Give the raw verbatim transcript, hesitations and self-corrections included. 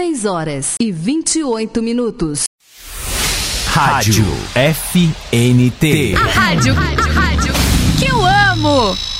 dez horas e vinte e oito minutos. Rádio F N T. A rádio, a rádio que eu amo.